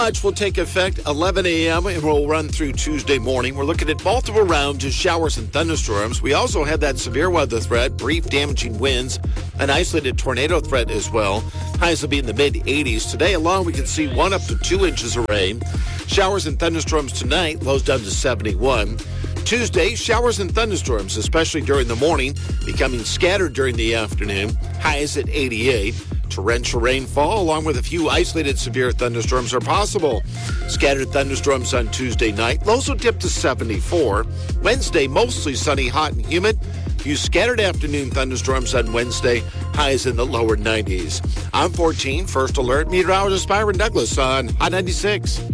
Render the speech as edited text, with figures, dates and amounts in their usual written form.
Much will take effect 11 a.m. and will run through Tuesday morning. We're looking at multiple rounds of showers and thunderstorms. We also have that severe weather threat, brief damaging winds, an isolated tornado threat as well. Highs will be in the mid-80s. Today alone, we can see 1 up to 2 inches of rain. Showers and thunderstorms tonight, lows down to 71. Tuesday, showers and thunderstorms, especially during the morning, becoming scattered during the afternoon. Highs at 88. Torrential rainfall, along with a few isolated severe thunderstorms, are possible. Scattered thunderstorms on Tuesday night. Lows will dip to 74. Wednesday, mostly sunny, hot, and humid. Few scattered afternoon thunderstorms on Wednesday. Highs in the lower 90s. I'm 14, First Alert. Meteorologist Byron Douglas on Hot 96.